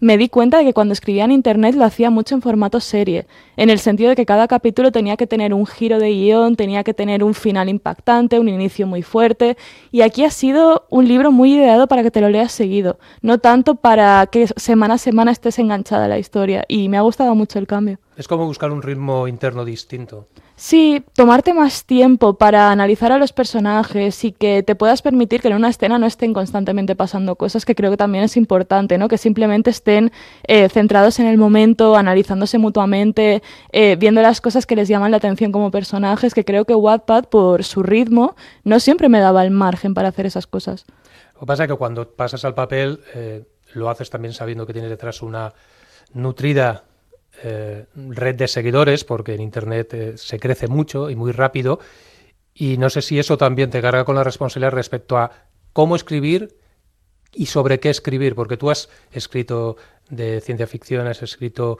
me di cuenta de que cuando escribía en internet lo hacía mucho en formato serie, en el sentido de que cada capítulo tenía que tener un giro de guión, tenía que tener un final impactante, un inicio muy fuerte, y aquí ha sido un libro muy ideado para que te lo leas seguido, no tanto para que semana a semana estés enganchada a la historia, y me ha gustado mucho el cambio. Es como buscar un ritmo interno distinto. Sí, tomarte más tiempo para analizar a los personajes y que te puedas permitir que en una escena no estén constantemente pasando cosas, que creo que también es importante, ¿no? Que simplemente estén centrados en el momento, analizándose mutuamente, viendo las cosas que les llaman la atención como personajes, que creo que Wattpad, por su ritmo, no siempre me daba el margen para hacer esas cosas. Lo que pasa es que cuando pasas al papel, lo haces también sabiendo que tienes detrás una nutrida red de seguidores, porque en internet se crece mucho y muy rápido, y no sé si eso también te carga con la responsabilidad respecto a cómo escribir y sobre qué escribir, porque tú has escrito de ciencia ficción, has escrito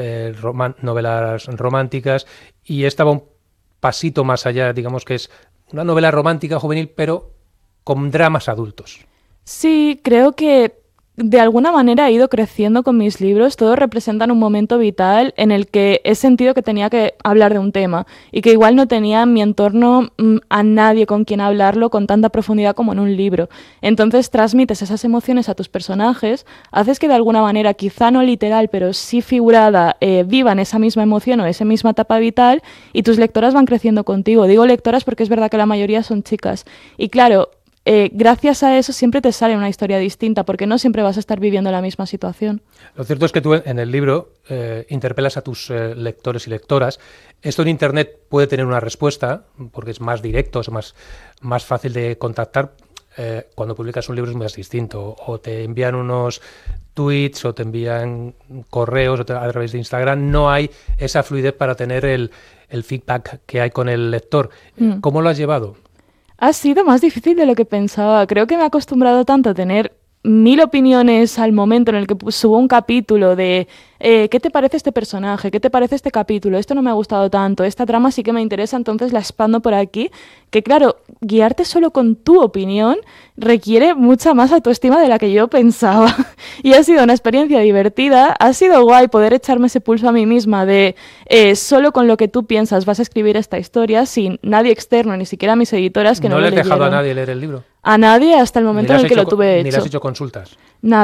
novelas románticas, y esta va un pasito más allá, digamos que es una novela romántica juvenil, pero con dramas adultos. Sí, creo que de alguna manera he ido creciendo con mis libros. Todos representan un momento vital en el que he sentido que tenía que hablar de un tema y que igual no tenía en mi entorno a nadie con quien hablarlo con tanta profundidad como en un libro. Entonces transmites esas emociones a tus personajes, haces que de alguna manera, quizá no literal, pero sí figurada, vivan esa misma emoción o esa misma etapa vital, y tus lectoras van creciendo contigo. Digo lectoras porque es verdad que la mayoría son chicas. Y claro, gracias a eso siempre te sale una historia distinta, porque no siempre vas a estar viviendo la misma situación. Lo cierto es que tú en el libro interpelas a tus lectores y lectoras. Esto en internet puede tener una respuesta, porque es más directo, es más fácil de contactar. Cuando publicas un libro es más distinto. O te envían unos tweets o te envían correos a través de Instagram. No hay esa fluidez para tener el feedback que hay con el lector. ¿Cómo lo has llevado? Ha sido más difícil de lo que pensaba. Creo que me he acostumbrado tanto a tener 1000 opiniones al momento en el que subo un capítulo de ¿qué te parece este personaje? ¿Qué te parece este capítulo? Esto no me ha gustado tanto, esta trama sí que me interesa, entonces la expando por aquí. Que claro, guiarte solo con tu opinión requiere mucha más autoestima de la que yo pensaba. Y ha sido una experiencia divertida, ha sido guay poder echarme ese pulso a mí misma de solo con lo que tú piensas vas a escribir esta historia, sin nadie externo, ni siquiera mis editoras que no lo leyeron. ¿No le has dejado a nadie leer el libro? A nadie hasta el momento en el que lo tuve hecho. ¿Ni le has hecho consultas?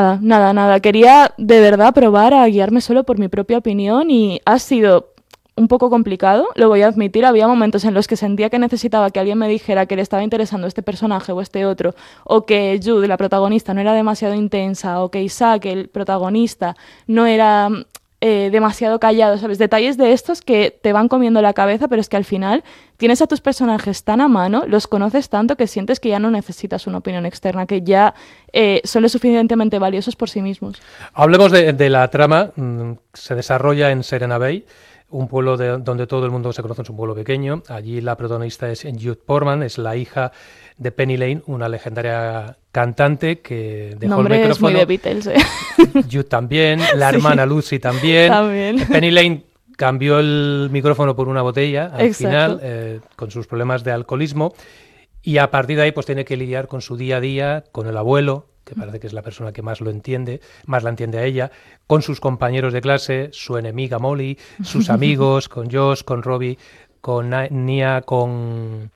Nada. Quería de verdad probar a guiarme solo por mi propia opinión y ha sido un poco complicado, lo voy a admitir. Había momentos en los que sentía que necesitaba que alguien me dijera que le estaba interesando este personaje o este otro, o que Jude, la protagonista, no era demasiado intensa, o que Isaac, el protagonista, no era demasiado callado, ¿sabes? Detalles de estos que te van comiendo la cabeza, pero es que al final tienes a tus personajes tan a mano, los conoces tanto que sientes que ya no necesitas una opinión externa, que ya son lo suficientemente valiosos por sí mismos. Hablemos de la trama. Se desarrolla en Serena Bay, un pueblo donde todo el mundo se conoce, es un pueblo pequeño. Allí la protagonista es Jude Portman, es la hija de Penny Lane, una legendaria cantante que dejó Nombre el micrófono. Es muy de Beatles, Jude también, la hermana Lucy también. Penny Lane cambió el micrófono por una botella al final, con sus problemas de alcoholismo, y a partir de ahí pues tiene que lidiar con su día a día, con el abuelo, que parece que es la persona que más la entiende a ella, con sus compañeros de clase, su enemiga Molly, sus amigos, con Josh, con Robbie, con Nia, con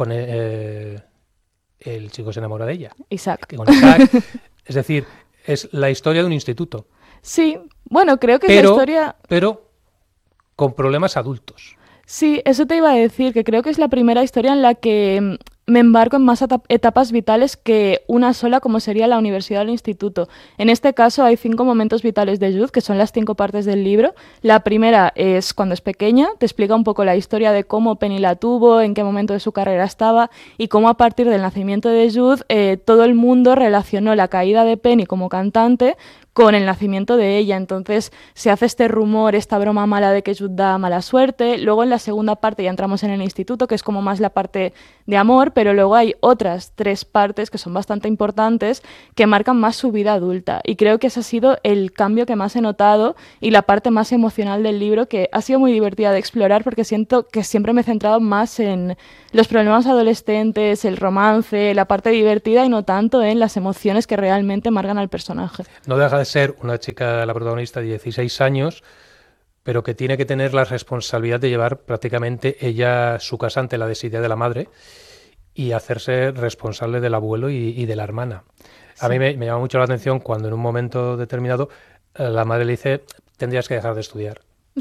el chico que se enamora de ella. Isaac. Con Isaac. Es decir, es la historia de un instituto. Sí, bueno, creo que es la historia... Pero con problemas adultos. Sí, eso te iba a decir, que creo que es la primera historia en la que me embarco en más etapas vitales que una sola, como sería la universidad o el instituto. En este caso hay 5 momentos vitales de Jude, que son las 5 partes del libro. La primera es cuando es pequeña, te explica un poco la historia de cómo Penny la tuvo, en qué momento de su carrera estaba, y cómo a partir del nacimiento de Jude todo el mundo relacionó la caída de Penny como cantante con el nacimiento de ella. Entonces se hace este rumor, esta broma mala de que Jude da mala suerte. Luego en la segunda parte ya entramos en el instituto, que es como más la parte de amor, pero luego hay otras 3 partes que son bastante importantes, que marcan más su vida adulta. Y creo que ese ha sido el cambio que más he notado y la parte más emocional del libro, que ha sido muy divertida de explorar, porque siento que siempre me he centrado más en los problemas adolescentes, el romance, la parte divertida, y no tanto en las emociones que realmente marcan al personaje. No deja de ser una chica, la protagonista, de 16 años, pero que tiene que tener la responsabilidad de llevar prácticamente ella su casa ante la desidia de la madre y hacerse responsable del abuelo y de la hermana. A mí me llama mucho la atención cuando en un momento determinado la madre le dice: tendrías que dejar de estudiar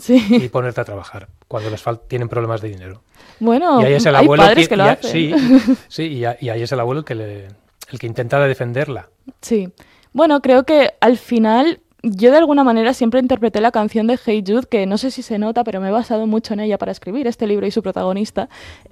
y ponerte a trabajar cuando tienen problemas de dinero. Bueno, y ahí es el hay abuelo padres que lo hacen. Sí, y ahí es el abuelo el que intenta defenderla. Sí. Bueno, creo que al final yo de alguna manera siempre interpreté la canción de Hey Jude, que no sé si se nota, pero me he basado mucho en ella para escribir este libro y su protagonista,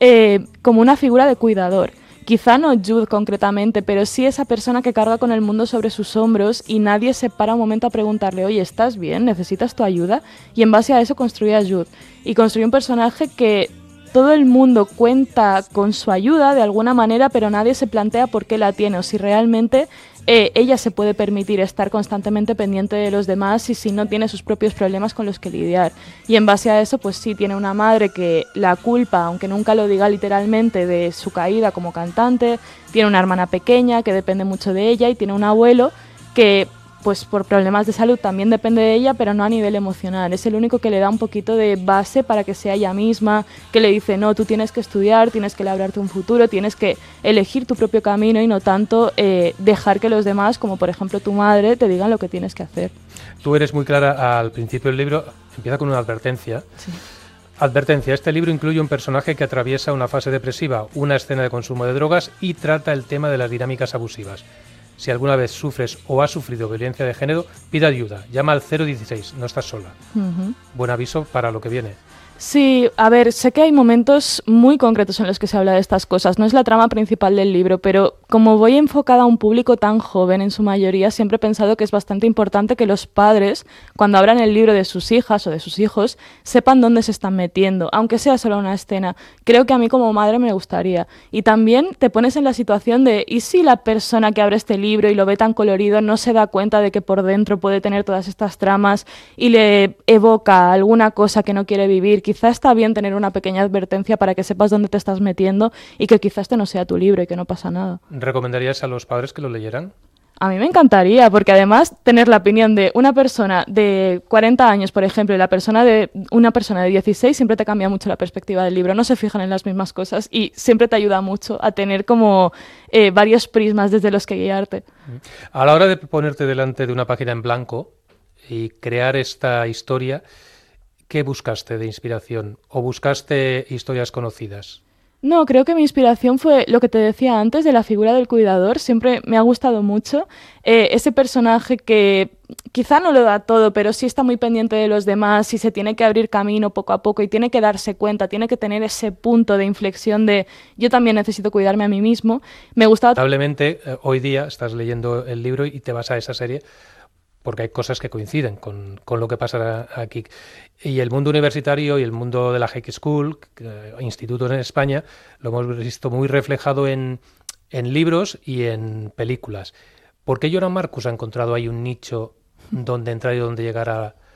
como una figura de cuidador. Quizá no Jude concretamente, pero sí esa persona que carga con el mundo sobre sus hombros y nadie se para un momento a preguntarle: oye, ¿estás bien? ¿Necesitas tu ayuda? Y en base a eso construye a Jude. Y construye un personaje que todo el mundo cuenta con su ayuda de alguna manera, pero nadie se plantea por qué la tiene o si realmente ella se puede permitir estar constantemente pendiente de los demás y si no tiene sus propios problemas con los que lidiar. Y en base a eso, pues sí, tiene una madre que la culpa, aunque nunca lo diga literalmente, de su caída como cantante, tiene una hermana pequeña que depende mucho de ella y tiene un abuelo que, pues por problemas de salud también depende de ella, pero no a nivel emocional. Es el único que le da un poquito de base para que sea ella misma, que le dice: no, tú tienes que estudiar, tienes que labrarte un futuro, tienes que elegir tu propio camino y no tanto dejar que los demás, como por ejemplo tu madre, te digan lo que tienes que hacer. Tú eres muy clara al principio del libro, empieza con una advertencia. Sí. Advertencia: este libro incluye un personaje que atraviesa una fase depresiva, una escena de consumo de drogas y trata el tema de las dinámicas abusivas. Si alguna vez sufres o has sufrido violencia de género, pide ayuda. Llama al 016, no estás sola. Buen aviso para lo que viene. Sí, a ver, sé que hay momentos muy concretos en los que se habla de estas cosas. No es la trama principal del libro, pero como voy enfocada a un público tan joven en su mayoría, siempre he pensado que es bastante importante que los padres, cuando abran el libro de sus hijas o de sus hijos, sepan dónde se están metiendo, aunque sea solo una escena. Creo que a mí como madre me gustaría. Y también te pones en la situación de: ¿y si la persona que abre este libro y lo ve tan colorido no se da cuenta de que por dentro puede tener todas estas tramas y le evoca alguna cosa que no quiere vivir? Quizá está bien tener una pequeña advertencia para que sepas dónde te estás metiendo y que quizás este no sea tu libro y que no pasa nada. ¿Recomendarías a los padres que lo leyeran? A mí me encantaría, porque además tener la opinión de una persona de 40 años, por ejemplo, y una persona de 16 siempre te cambia mucho la perspectiva del libro. No se fijan en las mismas cosas y siempre te ayuda mucho a tener como varios prismas desde los que guiarte. A la hora de ponerte delante de una página en blanco y crear esta historia, ¿qué buscaste de inspiración? ¿O buscaste historias conocidas? No, creo que mi inspiración fue lo que te decía antes de la figura del cuidador. Siempre me ha gustado mucho ese personaje que quizá no lo da todo, pero sí está muy pendiente de los demás y se tiene que abrir camino poco a poco y tiene que darse cuenta, tiene que tener ese punto de inflexión de: yo también necesito cuidarme a mí mismo. Me gustaba... Probablemente hoy día estás leyendo el libro y te vas a esa serie porque hay cosas que coinciden con lo que pasa aquí. Y el mundo universitario y el mundo de la high school, institutos en España, lo hemos visto muy reflejado en libros y en películas. ¿Por qué Joran Marcus ha encontrado ahí un nicho donde entrar y donde llegar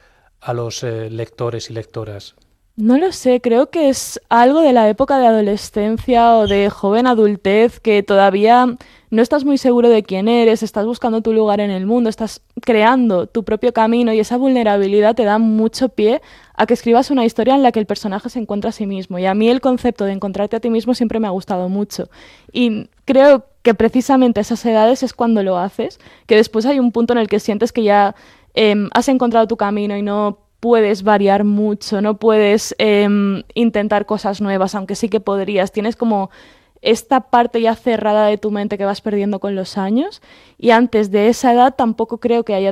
a los lectores y lectoras? No lo sé, creo que es algo de la época de adolescencia o de joven adultez, que todavía no estás muy seguro de quién eres, estás buscando tu lugar en el mundo, estás creando tu propio camino y esa vulnerabilidad te da mucho pie a que escribas una historia en la que el personaje se encuentra a sí mismo. Y a mí el concepto de encontrarte a ti mismo siempre me ha gustado mucho. Y creo que precisamente a esas edades es cuando lo haces, que después hay un punto en el que sientes que ya has encontrado tu camino y no puedes variar mucho, no puedes intentar cosas nuevas, aunque sí que podrías. Tienes como esta parte ya cerrada de tu mente que vas perdiendo con los años y antes de esa edad tampoco creo que haya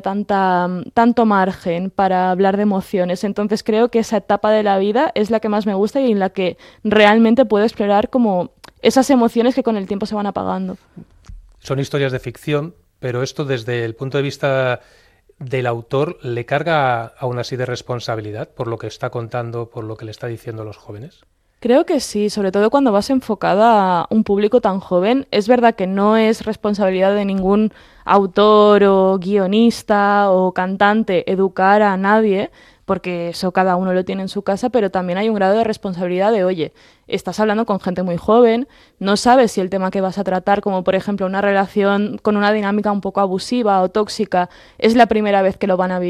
tanto margen para hablar de emociones. Entonces creo que esa etapa de la vida es la que más me gusta y en la que realmente puedo explorar como esas emociones que con el tiempo se van apagando. Son historias de ficción, pero esto desde el punto de vista del autor, ¿le carga aún así de responsabilidad por lo que está contando, por lo que le está diciendo a los jóvenes? Creo que sí, sobre todo cuando vas enfocada a un público tan joven. Es verdad que no es responsabilidad de ningún autor o guionista o cantante educar a nadie, porque eso cada uno lo tiene en su casa, pero también hay un grado de responsabilidad de, oye, estás hablando con gente muy joven, no sabes si el tema que vas a tratar, como por ejemplo una relación con una dinámica un poco abusiva o tóxica, es la primera vez que lo van a vivir